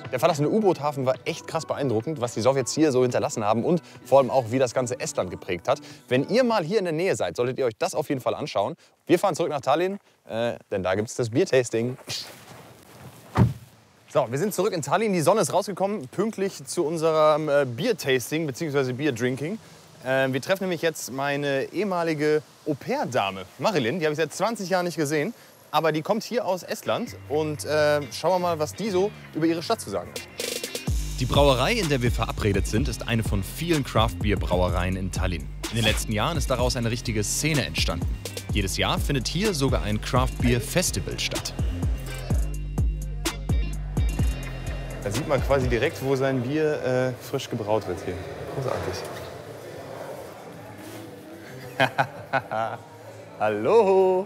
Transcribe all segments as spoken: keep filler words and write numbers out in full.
Der verlassene U-Boot-Hafen war echt krass beeindruckend, was die Sowjets hier so hinterlassen haben und vor allem auch, wie das ganze Estland geprägt hat. Wenn ihr mal hier in der Nähe seid, solltet ihr euch das auf jeden Fall anschauen. Wir fahren zurück nach Tallinn, äh, denn da gibt es das Biertasting. So, wir sind zurück in Tallinn. Die Sonne ist rausgekommen, pünktlich zu unserem äh, Biertasting bzw. Bierdrinking. Äh, wir treffen nämlich jetzt meine ehemalige Au-pair-Dame, Marilyn. Die habe ich seit zwanzig Jahren nicht gesehen. Aber die kommt hier aus Estland und äh, schauen wir mal, was die so über ihre Stadt zu sagen hat. Die Brauerei, in der wir verabredet sind, ist eine von vielen Craft-Bier-Brauereien in Tallinn. In den letzten Jahren ist daraus eine richtige Szene entstanden. Jedes Jahr findet hier sogar ein Craft-Bier-Festival statt. Da sieht man quasi direkt, wo sein Bier äh, frisch gebraut wird hier. Großartig. Hallo!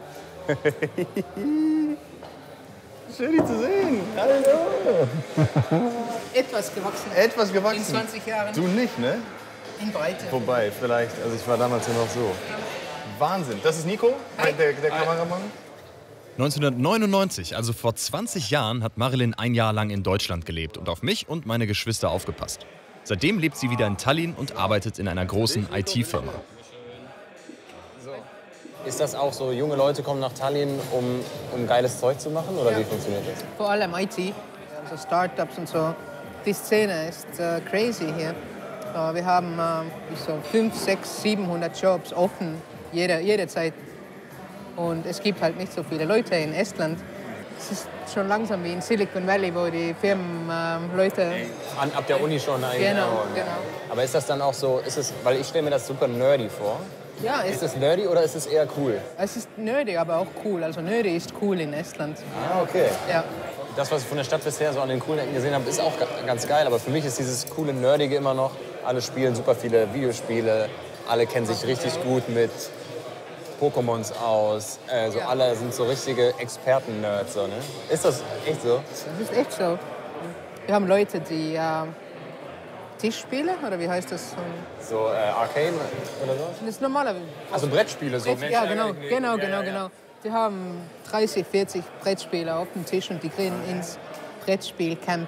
Schön, dich zu sehen. Hallo. Etwas gewachsen. Etwas gewachsen. In zwanzig Jahren. Du nicht, ne? In Breite. Wobei, vielleicht. Also ich war damals ja noch so. Wahnsinn. Das ist Nico, Hi. der, der Kameramann. neunzehnhundertneunundneunzig, also vor zwanzig Jahren, hat Marilyn ein Jahr lang in Deutschland gelebt und auf mich und meine Geschwister aufgepasst. Seitdem lebt sie wieder in Tallinn und arbeitet in einer großen I T-Firma. Ist das auch so, junge Leute kommen nach Tallinn, um, um geiles Zeug zu machen? Oder Ja. wie funktioniert das? Vor allem I T, also Startups und so. Die Szene ist äh, crazy hier. Äh, wir haben äh, so fünfhundert, sechshundert, siebenhundert Jobs offen, jede, jederzeit. Und es gibt halt nicht so viele Leute in Estland. Es ist schon langsam wie in Silicon Valley, wo die Firmen äh, Leute... An, ab der Uni schon eigentlich. Genau, auch, ne? genau. Aber ist das dann auch so, ist es, weil ich stelle mir das super nerdy vor. Ja, Ist es, es nerdy oder ist es eher cool? es ist nerdy, aber auch cool. Also nerdy ist cool in Estland. Ah, okay. Ja. Das, was ich von der Stadt bisher so an den coolen Ecken gesehen habe, ist auch ga- ganz geil. Aber für mich ist dieses coole Nerdige immer noch, alle spielen super viele Videospiele, alle kennen sich richtig gut mit Pokémons aus. Also Ja. alle sind so richtige Experten-Nerds. So, ne? Ist das echt so? Das ist echt so. Wir haben Leute, die äh, Tischspiele, oder wie heißt das? So äh, Arcane oder so? Das ist normaler. Also Brettspiele so. Brett, ja, genau, genau, genau, genau. Die haben dreißig, vierzig Brettspiele auf dem Tisch und die gehen ins Brettspielcamp.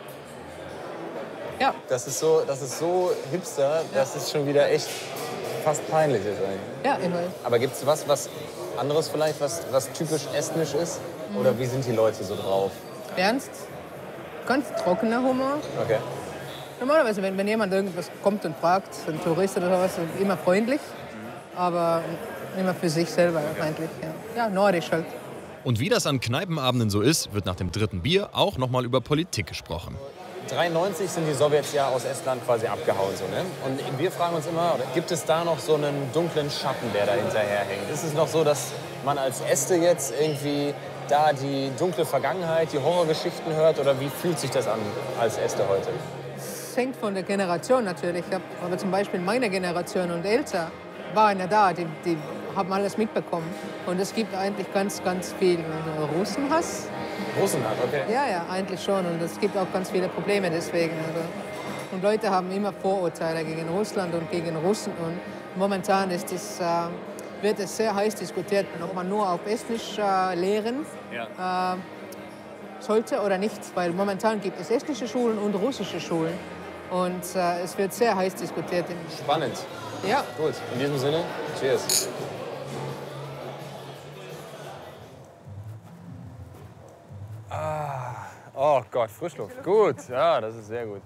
Ja, Das ist so, das ist so hipster, dass es schon wieder echt fast peinlich ist eigentlich. ja, immer. Aber gibt es was, was anderes vielleicht, was, was typisch estnisch ist? Oder wie sind die Leute so drauf? Ernst, ganz trockener Humor. Okay. Normalerweise, wenn, wenn jemand irgendwas kommt und fragt, ein Tourist oder sowas, immer freundlich, aber immer für sich selber freundlich. Ja, ja nordisch halt. Und wie das an Kneipenabenden so ist, wird nach dem dritten Bier auch noch mal über Politik gesprochen. dreiundneunzig sind die Sowjets ja aus Estland quasi abgehauen. So, ne? Und wir fragen uns immer, gibt es da noch so einen dunklen Schatten, der da hinterherhängt? Ist es noch so, dass man als Este jetzt irgendwie da die dunkle Vergangenheit, die Horrorgeschichten hört? Oder wie fühlt sich das an als Este heute? Es hängt von der Generation natürlich ab. Aber zum Beispiel meine Generation und älter waren ja da, die, die haben alles mitbekommen. Und es gibt eigentlich ganz, ganz viel Russenhass. Russenland, okay. Ja, ja, eigentlich schon. Und es gibt auch ganz viele Probleme deswegen. Also. Und Leute haben immer Vorurteile gegen Russland und gegen Russen. Und momentan ist es, äh, wird es sehr heiß diskutiert, ob man nur auf Estnisch äh, lehren Ja. äh, sollte oder nicht. Weil momentan gibt es estnische Schulen und russische Schulen. Und äh, es wird sehr heiß diskutiert. Spannend. Ja. Gut, in diesem Sinne, cheers. Ah, oh Gott, Frischluft. Gut, ja, das ist sehr gut.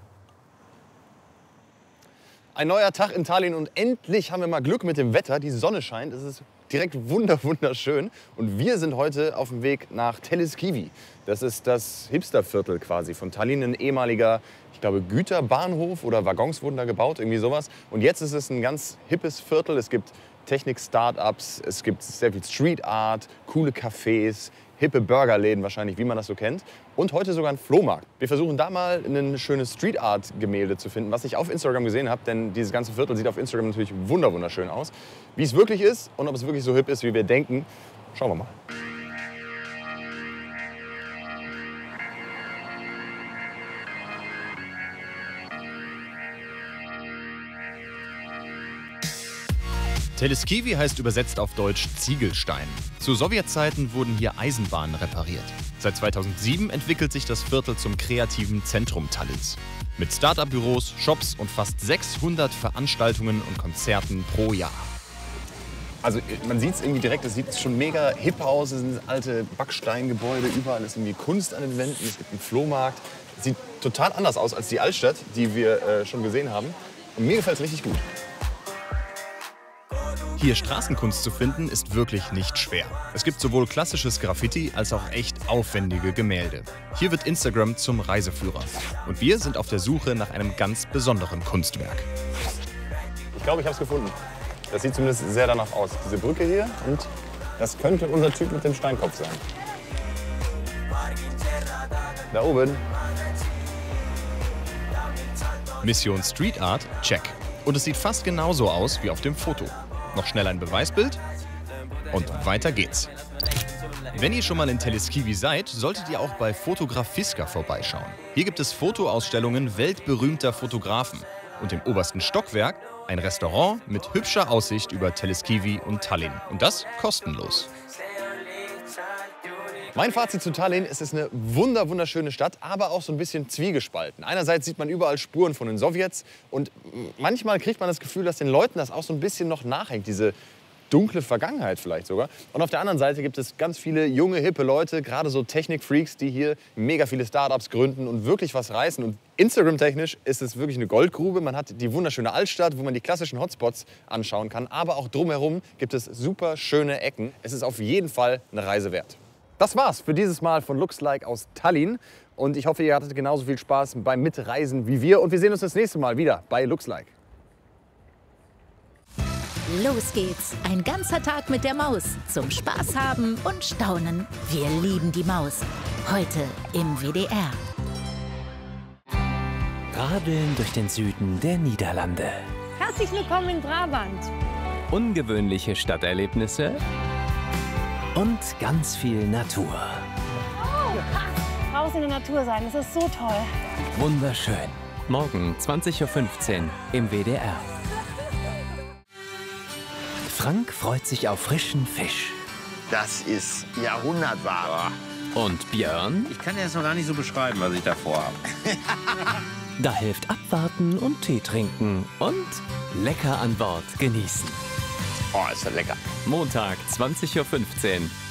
Ein neuer Tag in Tallinn und endlich haben wir mal Glück mit dem Wetter. Die Sonne scheint, es ist direkt wunder wunderschön. Und wir sind heute auf dem Weg nach Telliskivi. Das ist das Hipsterviertel quasi von Tallinn, ein ehemaliger, ich glaube, Güterbahnhof oder Waggons wurden da gebaut, irgendwie sowas. Und jetzt ist es ein ganz hippes Viertel. Es gibt Technik-Startups, es gibt sehr viel Street Art, coole Cafés, hippe Burgerläden wahrscheinlich, wie man das so kennt. Und heute sogar ein Flohmarkt. Wir versuchen da mal ein schönes Street Art Gemälde zu finden, was ich auf Instagram gesehen habe. Denn dieses ganze Viertel sieht auf Instagram natürlich wunder wunderschön aus. Wie es wirklich ist und ob es wirklich so hip ist, wie wir denken, schauen wir mal. Teleskivi heißt übersetzt auf Deutsch Ziegelstein. Zu Sowjetzeiten wurden hier Eisenbahnen repariert. Seit zweitausendsieben entwickelt sich das Viertel zum kreativen Zentrum Tallinns. Mit Start-up-Büros, Shops und fast sechshundert Veranstaltungen und Konzerten pro Jahr. Also man sieht es irgendwie direkt, es sieht schon mega hip aus. Es sind alte Backsteingebäude, überall ist irgendwie Kunst an den Wänden, es gibt einen Flohmarkt. Es sieht total anders aus als die Altstadt, die wir äh, schon gesehen haben. Und mir gefällt es richtig gut. Hier Straßenkunst zu finden, ist wirklich nicht schwer. Es gibt sowohl klassisches Graffiti als auch echt aufwendige Gemälde. Hier wird Instagram zum Reiseführer. Und wir sind auf der Suche nach einem ganz besonderen Kunstwerk. Ich glaube, ich habe es gefunden. Das sieht zumindest sehr danach aus. Diese Brücke hier, und das könnte unser Typ mit dem Steinkopf sein. Da oben. Mission Street Art, check. Und es sieht fast genauso aus wie auf dem Foto. Noch schnell ein Beweisbild und weiter geht's. Wenn ihr schon mal in Teleskivi seid, solltet ihr auch bei Fotografiska vorbeischauen. Hier gibt es Fotoausstellungen weltberühmter Fotografen. Und im obersten Stockwerk ein Restaurant mit hübscher Aussicht über Teleskivi und Tallinn. Und das kostenlos. Mein Fazit zu Tallinn: Es ist eine wunder wunderschöne Stadt, aber auch so ein bisschen zwiegespalten. Einerseits sieht man überall Spuren von den Sowjets und manchmal kriegt man das Gefühl, dass den Leuten das auch so ein bisschen noch nachhängt, diese dunkle Vergangenheit vielleicht sogar. Und auf der anderen Seite gibt es ganz viele junge, hippe Leute, gerade so Technikfreaks, die hier mega viele Startups gründen und wirklich was reißen. Und Instagram-technisch ist es wirklich eine Goldgrube. Man hat die wunderschöne Altstadt, wo man die klassischen Hotspots anschauen kann, aber auch drumherum gibt es super schöne Ecken. Es ist auf jeden Fall eine Reise wert. Das war's für dieses Mal von Looks Like aus Tallinn. Und ich hoffe, ihr hattet genauso viel Spaß beim Mitreisen wie wir. Und wir sehen uns das nächste Mal wieder bei Looks Like. Los geht's. Ein ganzer Tag mit der Maus. Zum Spaß haben und staunen. Wir lieben die Maus. Heute im W D R. Radeln durch den Süden der Niederlande. Herzlich willkommen in Brabant. Ungewöhnliche Stadterlebnisse und ganz viel Natur. Oh, draußen in der Natur sein, das ist so toll. Wunderschön. Morgen zwanzig Uhr fünfzehn im W D R. Frank freut sich auf frischen Fisch. Das ist Jahrhundertware. Und Björn? Ich kann dir das noch gar nicht so beschreiben, was ich davor habe. Da hilft abwarten und Tee trinken und lecker an Bord genießen. Oh, ist das lecker. Montag zwanzig Uhr fünfzehn